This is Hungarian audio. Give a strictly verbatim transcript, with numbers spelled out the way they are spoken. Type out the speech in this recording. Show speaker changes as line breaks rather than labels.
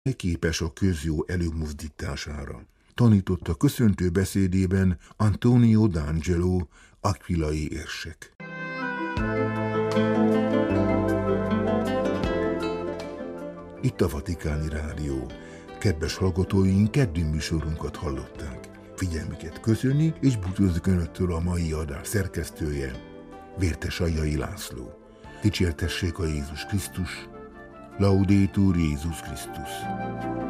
képes a közjó előmozdítására. Tanította köszöntő beszédében Antonio d'Angelo, aquilai érsek. Itt a Vatikáni Rádió. Kedves hallgatóink, keddi műsorunkat hallották. Figyelmüket köszöni, és búcsúzik önöktől a mai adás szerkesztője, Vértes Aljai László. Dicsértessék a Jézus Krisztus, Laudetur Jézus Krisztus.